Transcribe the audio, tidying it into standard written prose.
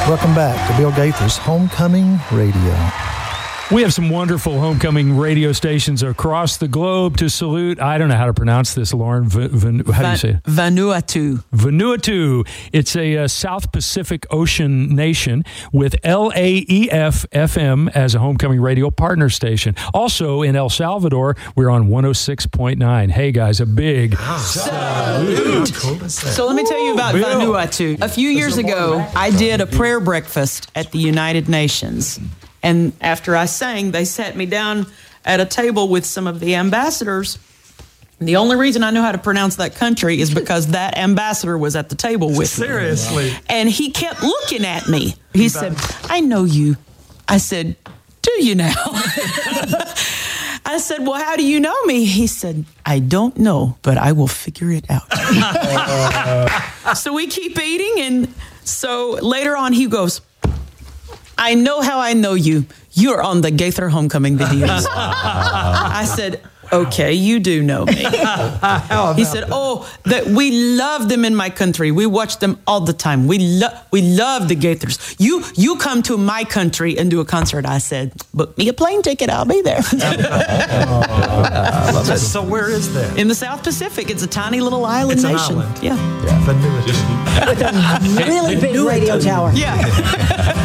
Welcome back to Bill Gaither's Homecoming Radio. We have some wonderful homecoming radio stations across the globe to salute. I don't know how to pronounce this, Lauren. How do you say it? Vanuatu. Vanuatu. It's a South Pacific Ocean nation with LAEF FM as a homecoming radio partner station. Also in El Salvador, we're on 106.9. Hey, guys, a big salute. So let me tell you about Vanuatu. A few years ago, I did a prayer breakfast at the United Nations. And after I sang, they sat me down at a table with some of the ambassadors. And the only reason I know how to pronounce that country is because that ambassador was at the table with me. Seriously. And he kept looking at me. He said, I know you. I said, do you now? I said, well, how do you know me? He said, I don't know, but I will figure it out. So we keep eating. And so later on, he goes, I know how I know you. You're on the Gaither Homecoming videos. I said, okay, you do know me. He said, that we love them in my country. We watch them all the time. We love the Gaithers. You come to my country and do a concert. I said, book me a plane ticket. I'll be there. So where is that? In the South Pacific. It's a tiny little island nation. Island. Yeah. Vanuatu. With a really big radio tower. Yeah.